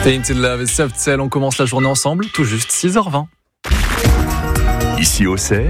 Tainted Love et Soft Cell, on commence la journée ensemble, tout juste 6h20. Ici Auxerre,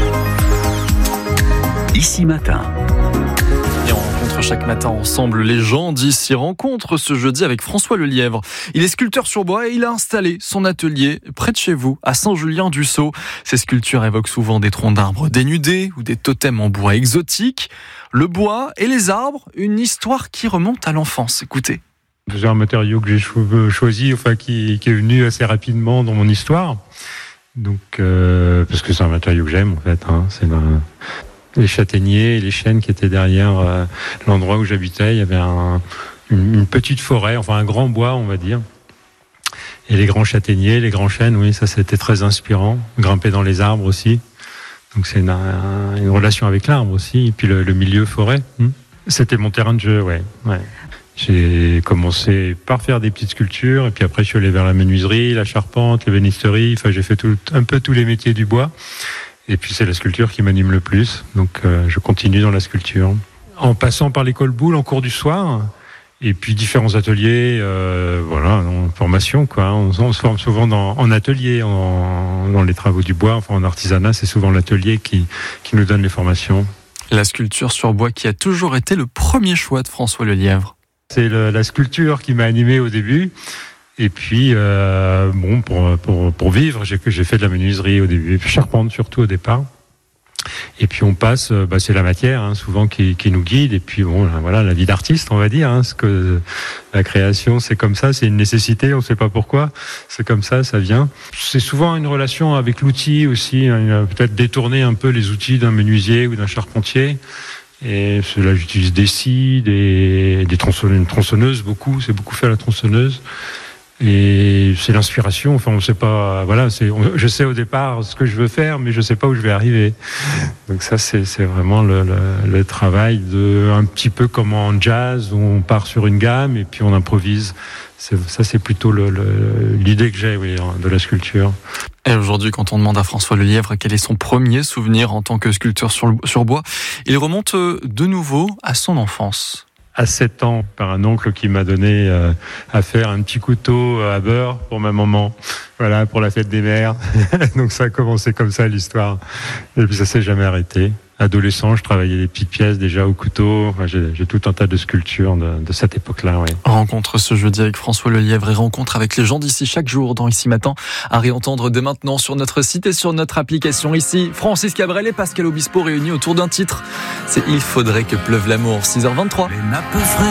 Ici Matin. Et on rencontre chaque matin ensemble les gens d'ici. Rencontre ce jeudi avec François Lelièvre. Il est sculpteur sur bois et il a installé son atelier près de chez vous, à Saint-Julien-du-Sault. Ces sculptures évoquent souvent des troncs d'arbres dénudés ou des totems en bois exotiques. Le bois et les arbres, une histoire qui remonte à l'enfance. Écoutez. C'est un matériau que j'ai choisi, qui est venu assez rapidement dans mon histoire. Donc, parce que c'est un matériau que j'aime en fait. C'est les châtaigniers et les chênes qui étaient derrière l'endroit où j'habitais. Il y avait une petite forêt, un grand bois, on va dire. Et les grands châtaigniers, les grands chênes, oui, ça c'était très inspirant. Grimper dans les arbres aussi. Donc c'est une relation avec l'arbre aussi. Et puis le milieu forêt. C'était mon terrain de jeu, ouais. J'ai commencé par faire des petites sculptures, et puis après je suis allé vers la menuiserie, la charpente, l'ébénisterie. J'ai fait un peu tous les métiers du bois. Et puis c'est la sculpture qui m'anime le plus. Donc je continue dans la sculpture. En passant par l'école Boulle en cours du soir, et puis différents ateliers, en formation, quoi. On se forme souvent en atelier, dans les travaux du bois, en artisanat, c'est souvent l'atelier qui nous donne les formations. La sculpture sur bois qui a toujours été le premier choix de François Lelièvre. C'est la sculpture qui m'a animé au début. Et puis, pour vivre, j'ai fait de la menuiserie au début, et puis charpente surtout au départ. Et puis on passe, c'est la matière souvent qui nous guide. Et puis la vie d'artiste, on va dire. Parce que la création, c'est comme ça, c'est une nécessité, on ne sait pas pourquoi. C'est comme ça vient. C'est souvent une relation avec l'outil aussi. Peut-être détourner un peu les outils d'un menuisier ou d'un charpentier. Et là, j'utilise des scies, des tronçonneuses, c'est beaucoup fait à la tronçonneuse. Et c'est l'inspiration, on sait pas, je sais au départ ce que je veux faire, mais je sais pas où je vais arriver. Donc ça, c'est vraiment le travail un petit peu comme en jazz, où on part sur une gamme et puis on improvise. C'est plutôt l'idée que j'ai, de la sculpture. Et aujourd'hui, quand on demande à François Lelièvre quel est son premier souvenir en tant que sculpteur sur bois, il remonte de nouveau à son enfance. À 7 ans, par un oncle qui m'a donné à faire un petit couteau à beurre pour ma maman, pour la fête des mères. Donc ça a commencé comme ça l'histoire. Et puis ça s'est jamais arrêté. Adolescent, je travaillais des petites pièces déjà au couteau. J'ai tout un tas de sculptures de cette époque-là. Ouais. Rencontre ce jeudi avec François Lelièvre et rencontre avec les gens d'ici chaque jour dans Ici Matin. À réentendre dès maintenant sur notre site et sur notre application. Ici, Francis Cabrel et Pascal Obispo réunis autour d'un titre. C'est Il faudrait que pleuve l'amour, 6h23.